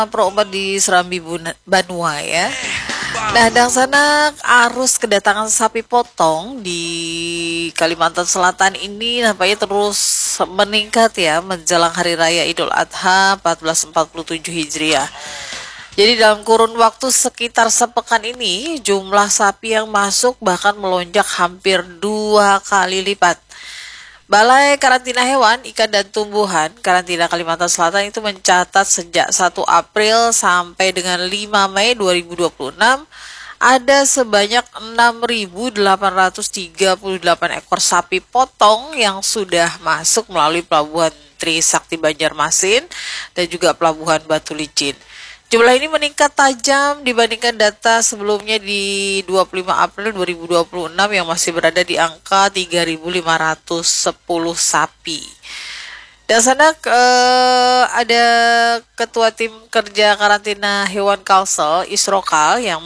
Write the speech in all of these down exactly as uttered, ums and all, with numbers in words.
Pro empat di Serambi Buna- Banua ya. Nah, dan sana arus kedatangan sapi potong di Kalimantan Selatan ini nampaknya terus meningkat ya menjelang Hari Raya Idul Adha seribu empat ratus empat puluh tujuh Hijriah. Jadi dalam kurun waktu sekitar sepekan ini jumlah sapi yang masuk bahkan melonjak hampir dua kali lipat. Balai Karantina Hewan, Ikan dan Tumbuhan Karantina Kalimantan Selatan itu mencatat sejak satu April sampai dengan lima Mei dua ribu dua puluh enam ada sebanyak enam ribu delapan ratus tiga puluh delapan ekor sapi potong yang sudah masuk melalui Pelabuhan Trisakti Banjarmasin dan juga Pelabuhan Batu Licin. Jumlah ini meningkat tajam dibandingkan data sebelumnya di dua puluh lima April dua ribu dua puluh enam yang masih berada di angka tiga ribu lima ratus sepuluh sapi. Dan sana eh, ada Ketua Tim Kerja Karantina Hewan Kalsel, Isrokal, yang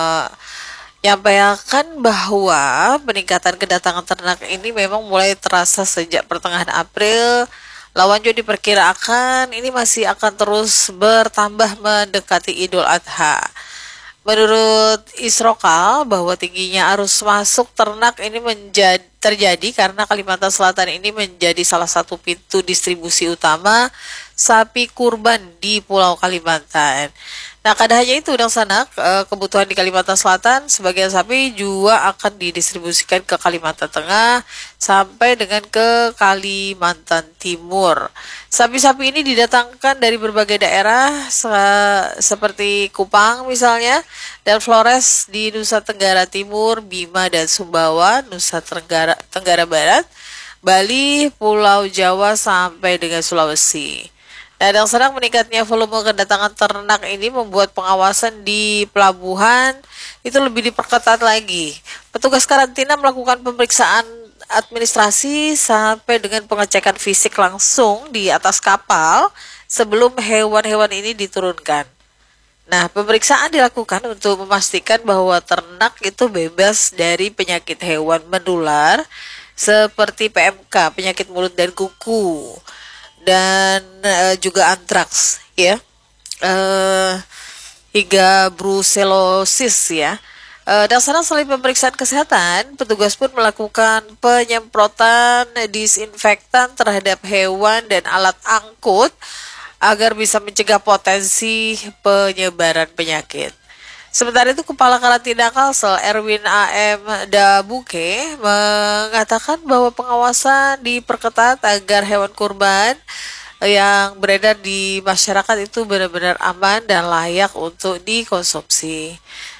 menyampaikan bahwa peningkatan kedatangan ternak ini memang mulai terasa sejak pertengahan April. Lawan juga diperkirakan ini masih akan terus bertambah mendekati Idul Adha. Menurut Isrokal bahwa tingginya arus masuk ternak ini menjadi, terjadi karena Kalimantan Selatan ini menjadi salah satu pintu distribusi utama sapi kurban di Pulau Kalimantan. Nah, kada hanya itu, dan sana kebutuhan di Kalimantan Selatan sebagian sapi juga akan didistribusikan ke Kalimantan Tengah sampai dengan ke Kalimantan Timur. Sapi-sapi ini didatangkan dari berbagai daerah se- seperti Kupang misalnya, dan Flores di Nusa Tenggara Timur, Bima dan Sumbawa, Nusa Tenggara, Tenggara Barat, Bali, Pulau Jawa sampai dengan Sulawesi. Nah, dan sedang meningkatnya volume kedatangan ternak ini membuat pengawasan di pelabuhan itu lebih diperketat lagi. Petugas karantina melakukan pemeriksaan administrasi sampai dengan pengecekan fisik langsung di atas kapal sebelum hewan-hewan ini diturunkan. Nah, pemeriksaan dilakukan untuk memastikan bahwa ternak itu bebas dari penyakit hewan menular seperti P M K, penyakit mulut dan kuku, dan uh, juga antraks ya, uh, hingga brucellosis ya. Uh, dan sana selain pemeriksaan kesehatan, petugas pun melakukan penyemprotan disinfektan terhadap hewan dan alat angkut agar bisa mencegah potensi penyebaran penyakit. Sementara itu, Kepala Karantina Kalsel Erwin A M Dabuke mengatakan bahwa pengawasan diperketat agar hewan kurban yang beredar di masyarakat itu benar-benar aman dan layak untuk dikonsumsi.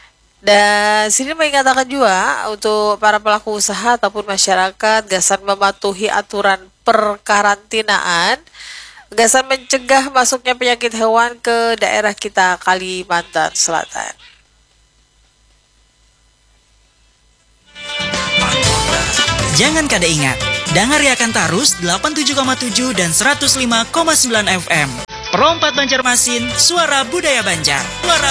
Dan sini mengatakan juga untuk para pelaku usaha ataupun masyarakat gasan mematuhi aturan perkarantinaan, gasan mencegah masuknya penyakit hewan ke daerah kita Kalimantan Selatan. Jangan kada ingat, dengarkan terus delapan puluh tujuh koma tujuh dan seratus lima koma sembilan F M. Pro empat Banjarmasin, suara budaya Banjar. Suara